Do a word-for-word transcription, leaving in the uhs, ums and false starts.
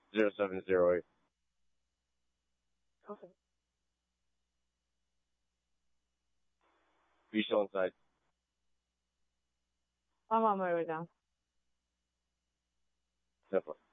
zero seven zero eight. Okay. Are you still inside? I'm on my way down. Definitely.